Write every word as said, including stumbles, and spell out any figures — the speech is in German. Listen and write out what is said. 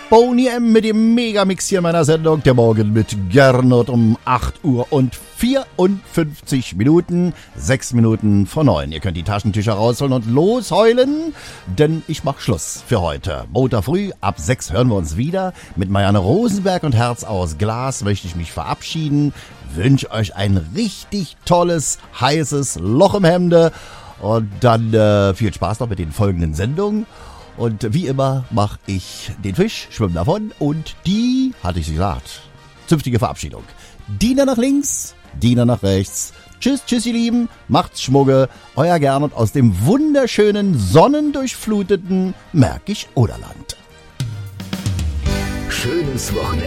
Boni M mit dem Megamix hier meiner Sendung. Der Morgen mit Gernot um acht Uhr und vierundfünfzig Minuten. sechs Minuten vor neun. Ihr könnt die Taschentücher rausholen und losheulen, denn ich mach Schluss für heute. Montag früh ab sechs hören wir uns wieder. Mit Marianne Rosenberg und Herz aus Glas möchte ich mich verabschieden. Wünsche euch ein richtig tolles, heißes Loch im Hemde. Und dann äh, viel Spaß noch mit den folgenden Sendungen. Und wie immer mache ich den Fisch, schwimme davon und die, hatte ich gesagt, zünftige Verabschiedung. Diener nach links, Diener nach rechts. Tschüss, tschüss ihr Lieben, macht's Schmugge. Euer Gernot aus dem wunderschönen, sonnendurchfluteten Märkisch-Oderland. Schönes Wochenende.